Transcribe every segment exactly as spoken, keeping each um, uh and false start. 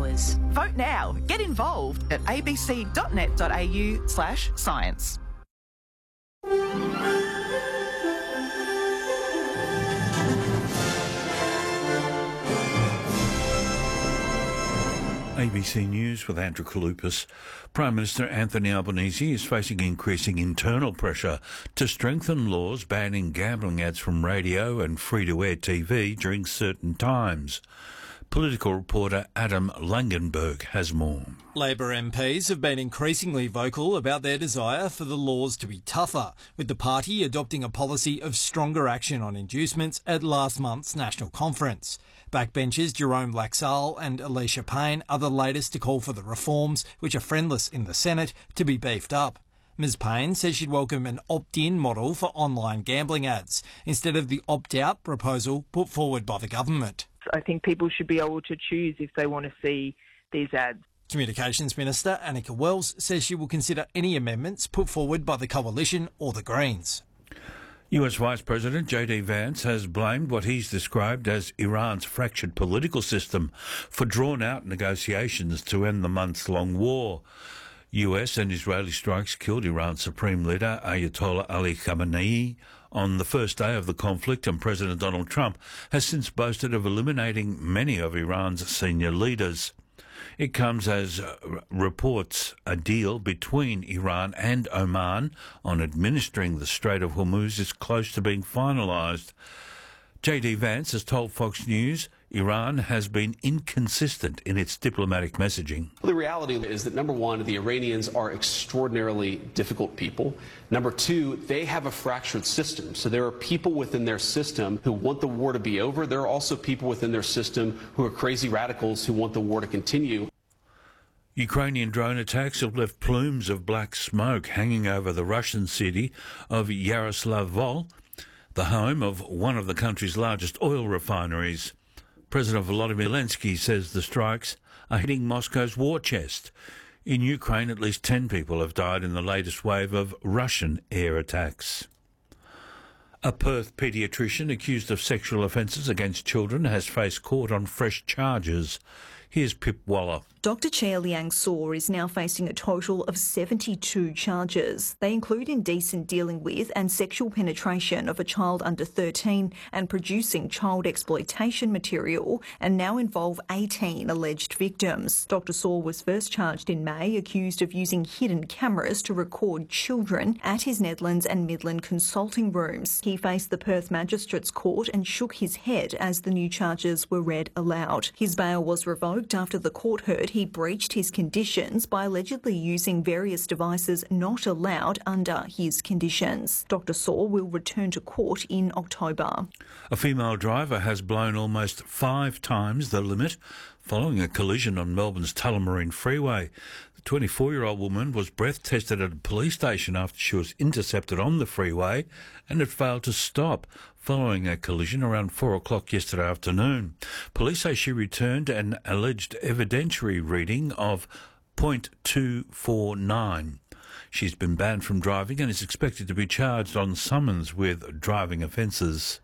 hours. Vote now. Get involved at abc.net.au slash science. A B C News with Andrew Kalupas. Prime Minister Anthony Albanese is facing increasing internal pressure to strengthen laws banning gambling ads from radio and free-to-air T V during certain times. Political reporter Adam Langenberg has more. Labor M Ps have been increasingly vocal about their desire for the laws to be tougher, with the party adopting a policy of stronger action on inducements at last month's national conference. Backbenchers Jerome Laxale and Alicia Payne are the latest to call for the reforms, which are friendless in the Senate, to be beefed up. Ms Payne says she'd welcome an opt-in model for online gambling ads, instead of the opt-out proposal put forward by the government. I think people should be able to choose if they want to see these ads. Communications Minister Annika Wells says she will consider any amendments put forward by the Coalition or the Greens. U S Vice President J D Vance has blamed what he's described as Iran's fractured political system for drawn-out negotiations to end the months-long war. U S and Israeli strikes killed Iran's Supreme Leader Ayatollah Ali Khamenei on the first day of the conflict, and President Donald Trump has since boasted of eliminating many of Iran's senior leaders. It comes as uh, reports a deal between Iran and Oman on administering the Strait of Hormuz is close to being finalised. J D Vance has told Fox News Iran has been inconsistent in its diplomatic messaging. Well, the reality is that, number one, the Iranians are extraordinarily difficult people. Number two, they have a fractured system. So there are people within their system who want the war to be over. There are also people within their system who are crazy radicals who want the war to continue. Ukrainian drone attacks have left plumes of black smoke hanging over the Russian city of Yaroslavl, the home of one of the country's largest oil refineries. President Volodymyr Zelensky says the strikes are hitting Moscow's war chest. In Ukraine, at least ten people have died in the latest wave of Russian air attacks. A Perth paediatrician accused of sexual offences against children has faced court on fresh charges. Here's Pip Waller. Doctor Chia Liang Saw is now facing a total of seventy-two charges. They include indecent dealing with and sexual penetration of a child under thirteen and producing child exploitation material, and now involve eighteen alleged victims. Doctor Saw was first charged in May, accused of using hidden cameras to record children at his Nedlands and Midland consulting rooms. He faced the Perth Magistrates Court and shook his head as the new charges were read aloud. His bail was revoked after the court heard he breached his conditions by allegedly using various devices not allowed under his conditions. Doctor Saw will return to court in October. A female driver has blown almost five times the limit following a collision on Melbourne's Tullamarine Freeway. The twenty-four-year-old woman was breath tested at a police station after she was intercepted on the freeway and had failed to stop following a collision around four o'clock yesterday afternoon. Police say she returned an alleged evidentiary reading of point two four nine. She's been banned from driving and is expected to be charged on summons with driving offences.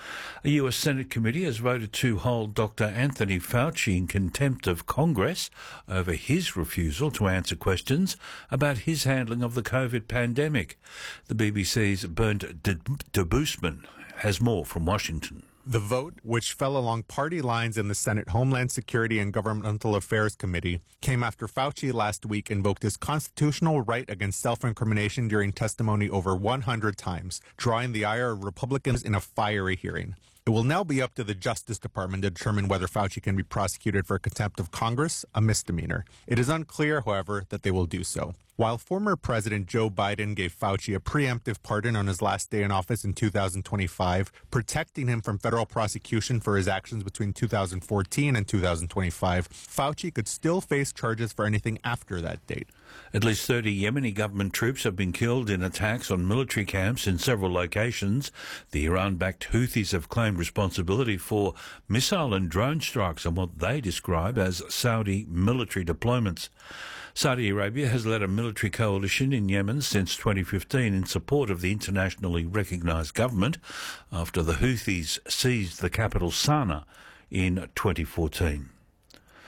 A U S Senate committee has voted to hold Doctor Anthony Fauci in contempt of Congress over his refusal to answer questions about his handling of the COVID pandemic. The B B C's Bernd de, de Boosman has more from Washington. The vote, which fell along party lines in the Senate Homeland Security and Governmental Affairs Committee, came after Fauci last week invoked his constitutional right against self-incrimination during testimony over one hundred times, drawing the ire of Republicans in a fiery hearing. It will now be up to the Justice Department to determine whether Fauci can be prosecuted for contempt of Congress, a misdemeanor. It is unclear, however, that they will do so. While former President Joe Biden gave Fauci a preemptive pardon on his last day in office in two thousand twenty-five, protecting him from federal prosecution for his actions between two thousand fourteen and two thousand twenty-five, Fauci could still face charges for anything after that date. At least thirty Yemeni government troops have been killed in attacks on military camps in several locations. The Iran-backed Houthis have claimed responsibility for missile and drone strikes on what they describe as Saudi military deployments. Saudi Arabia has led a military coalition in Yemen since twenty fifteen in support of the internationally recognised government after the Houthis seized the capital Sana'a in twenty fourteen.